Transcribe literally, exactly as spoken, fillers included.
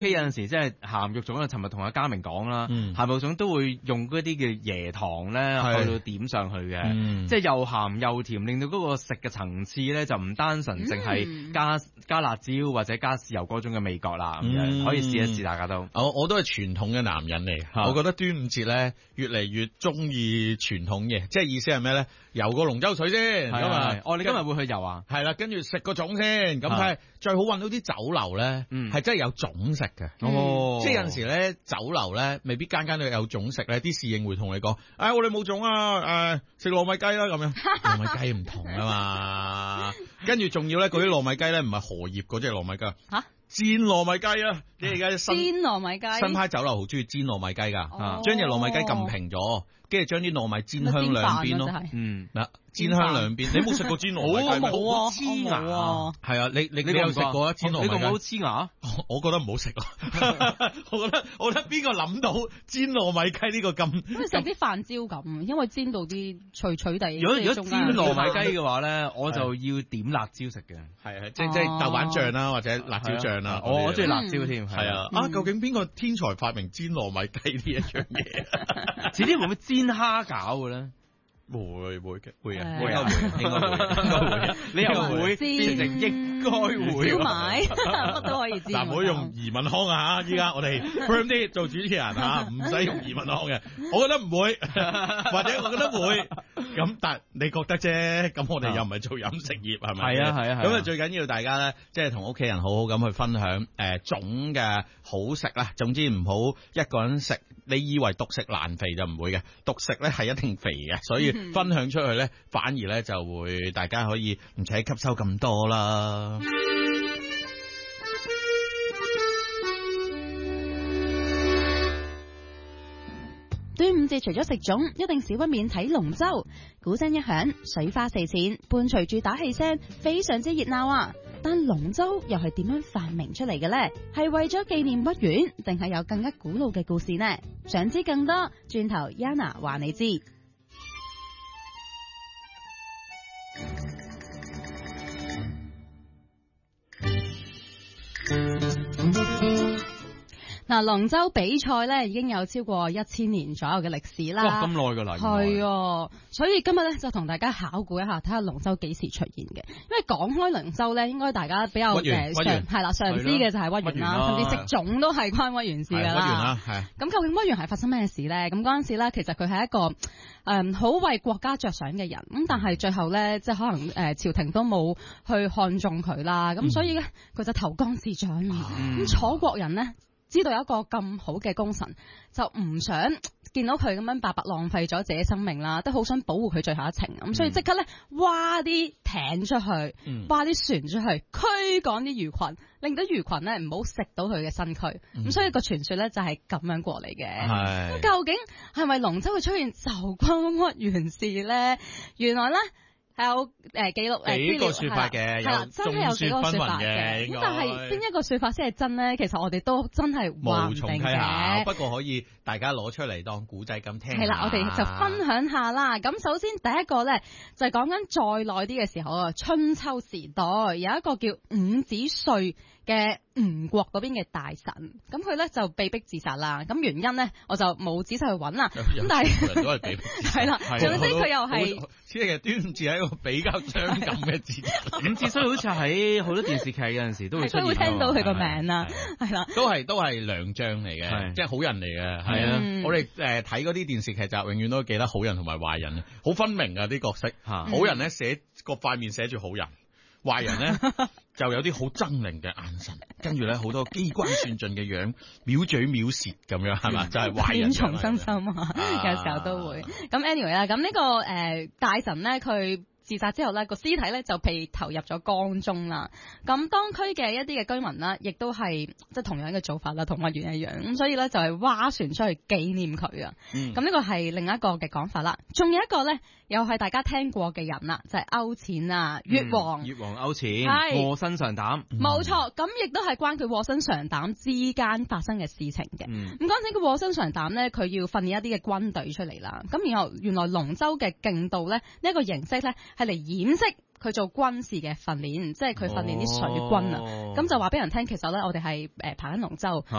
有陣時即係鹹肉粽啊，尋日同阿嘉明講啦，鹹肉粽都會用嗰啲叫椰糖咧去到點上去嘅，嗯、即係又鹹又甜，令到嗰個食嘅層次咧就唔單純淨係加、嗯、加辣椒或者加豉油嗰種嘅味覺啦，咁樣、嗯、可以試一試，大家都。 我我都係傳統嘅男人嚟，嗯、我覺得端午節咧越嚟越中意傳統嘅，即係意思係咩咧？游個龍舟水先，咁啊， 哦，你今日會去游啊？ 係啦，跟住食個粽先，咁係最好揾到啲酒樓咧，係、嗯、真係有粽食嘅。哦，即係有陣時咧，酒樓咧未必間間都有粽食咧，啲侍應會同你講，哎，我哋冇粽啊，誒、呃，食糯米雞啦咁樣，糯米雞唔同啊嘛，跟住仲要咧，嗰啲糯米雞咧唔係荷葉嗰隻糯米雞，吓？煎糯米雞啊！你而家新煎糯米雞， 新派酒樓好中意煎糯米雞噶，將隻糯米雞撳平咗，跟住將啲糯米煎香兩邊咯。嗯，嗱，煎香兩邊。你冇食過煎糯米雞咩？ 冇啊， 黐牙啊！係啊，你你你有食過啊？煎糯米雞？ 你覺唔覺好黐牙？ 我覺得唔好食啊！我覺得我覺得邊個諗到煎糯米雞呢個咁？ 因為食啲飯焦咁，因為煎到啲脆脆地。 如果如果煎糯米雞嘅話咧，我就要點辣椒食嘅。 係係，即即豆瓣醬啦，或者辣椒醬啦。 我我中意辣椒添。 係啊，啊，究竟邊個天才發明煎糯米雞呢一樣嘢？ 遲啲會唔會煎蝦餃嘅咧？ 會會嘅，會嘅， 會啊，應該會，應該會。你又會變成應該會， 買乜都可以煎。 嗱，唔好用移民腔啊！依家我哋 firm 啲做主持人啊，唔使用移民腔嘅。我覺得唔會，或者我覺得會。咁但你覺得啫？咁我哋又唔係做飲食業，係咪？ 係啊係啊。 咁啊最緊要大家咧，即係同屋企人好好咁去分享誒粽嘅好食啦。總之唔好一個人食，你以為獨食難肥就唔會嘅，獨食咧係一定肥嘅，所以。分享出去咧，反而咧就會大家可以唔使吸收咁多啦。 端午節除咗食粽，一定少不免睇龍舟。鼓聲一響，水花四濺，伴隨住打氣聲，非常之熱鬧啊！但龍舟又係點樣發明出嚟嘅呢？係為咗紀念屈原，定係有更加古老嘅故事呢？想知更多，轉頭 Yana 話你知。嗱，龍舟比賽咧已經有超過一千年左右嘅歷史啦。 哇，咁耐噶啦， 係啊，所以今日咧就同大家考古一下，睇下龍舟幾時出現嘅。因為講開龍舟咧，應該大家比較誒常係啦，常知嘅就係屈原啦，甚至食粽都係關屈原事噶啦。 屈原啦，係。咁究竟屈原係發生咩事咧？咁嗰陣時咧，其實佢係一個誒好、呃、為國家着想嘅人，咁但係最後咧，即係可能誒、呃、朝廷都冇去看中佢啦，咁、嗯、所以咧佢就投江自盡。咁、嗯、楚國人咧，知道有一個咁好嘅功臣，就唔想見到佢咁樣白白浪費咗自己生命啦，都好想保護佢最後一程，咁、嗯、所以即刻咧挖啲艇出去，挖啲船出去，驅趕啲魚群，令到魚群咧唔好食到佢嘅身軀，咁、嗯、所以個傳說咧就係咁樣過嚟嘅。咁究竟係咪龍舟會出現就關屈原事咧？原來咧。有誒記錄誒幾個說法嘅， 係啦，真係有幾個說法嘅。咁但係邊一個說法先係真咧？其實我哋都真係話唔定嘅。 不過可以大家攞出嚟當古仔咁聽。 係啦，我哋就分享下啦。咁首先第一個咧就係講緊再耐啲嘅時候啊，春秋時代有一個叫伍子胥嘅吳國嗰邊嘅大臣，咁佢咧就被逼自殺啦。咁原因咧我就冇仔細去揾啦。咁但係人都係被逼自殺。 係啦，總之佢又係。 其實端午節係一個比較傷感嘅節日。 伍子胥好似喺好多電視劇有陣時都會出現， 都會聽到佢個名啦，係啦， 都係都係良將嚟嘅，即係好人嚟嘅。係啊，嗯、我哋誒睇嗰啲電視劇集，永遠都記得好人同埋壞人，好分明啊啲角色。嗯、好人咧寫個塊面寫住好人。壞人咧就有啲好猙獰嘅眼神，跟住咧好多機關算盡嘅樣，藐嘴藐舌咁樣，係嘛？就係、是、壞人。 從心心啊，有時候都會。咁 anyway 啦，咁呢、這個誒、呃、大臣咧，佢自殺之後咧，個屍體咧就被投入咗江中啦。咁當區嘅一啲嘅居民啦，亦都係即係同樣嘅做法啦，同屈原一樣。咁所以咧就係划船出去紀念佢啊。咁呢、嗯、個係另一個嘅講法啦。仲有一個咧，又係大家聽過嘅人啦，就係、是、勾踐啊，越王。 越、嗯、王勾踐，臥薪嘗膽。 冇錯，咁亦都係關佢臥薪嘗膽之間發生嘅事情嘅。咁嗰陣時佢臥薪嘗膽咧，佢要訓練一啲嘅軍隊出嚟啦。咁然後原來龍舟嘅競渡咧，呢、這、一個形式咧係嚟掩飾佢做軍事嘅訓練，即係佢訓練啲水軍啊。咁、哦、就話俾人聽，其實咧我哋係誒爬緊龍舟，